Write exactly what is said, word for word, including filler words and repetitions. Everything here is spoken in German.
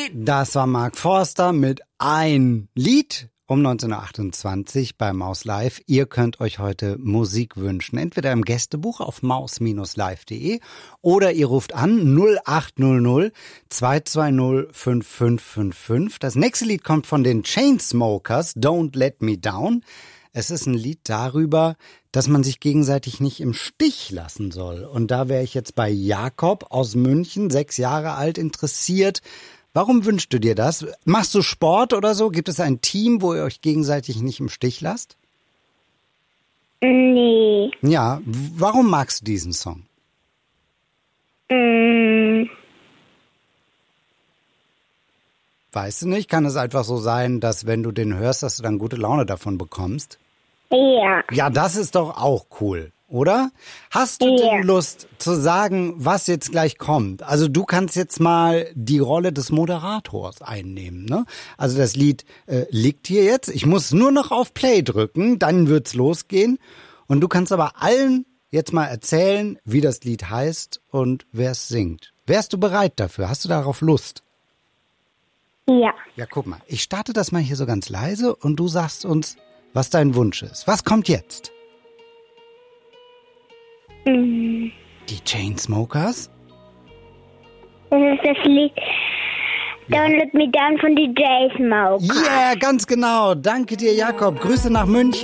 Das war Mark Forster mit Ein Lied um neunzehnhundertachtundzwanzig bei Maus Live. Ihr könnt euch heute Musik wünschen, entweder im Gästebuch auf maus Bindestrich live Punkt de oder ihr ruft an null acht null null zwei zwei null fünf fünf fünf fünf. Das nächste Lied kommt von den Chainsmokers, Don't Let Me Down. Es ist ein Lied darüber, dass man sich gegenseitig nicht im Stich lassen soll. Und da wäre ich jetzt bei Jakob aus München, sechs Jahre alt, interessiert. Warum wünschst du dir das? Machst du Sport oder so? Gibt es ein Team, wo ihr euch gegenseitig nicht im Stich lasst? Nee. Ja, warum magst du diesen Song? Mm. Weißt du nicht? Kann es einfach so sein, dass wenn du den hörst, dass du dann gute Laune davon bekommst? Ja. Ja, das ist doch auch cool, oder? Hast du Ja. denn Lust zu sagen, was jetzt gleich kommt? Also du kannst jetzt mal die Rolle des Moderators einnehmen, ne? Also das Lied äh, liegt hier jetzt. Ich muss nur noch auf Play drücken, dann wird's losgehen. Und du kannst aber allen jetzt mal erzählen, wie das Lied heißt und wer es singt. Wärst du bereit dafür? Hast du darauf Lust? Ja. Ja, guck mal, ich starte das mal hier so ganz leise und du sagst uns, was dein Wunsch ist. Was kommt jetzt? Mm. Die Chainsmokers? Das ist das Lied Don't Let Me Down von den Chainsmokers. Ja, yeah, ganz genau. Danke dir, Jakob. Grüße nach München.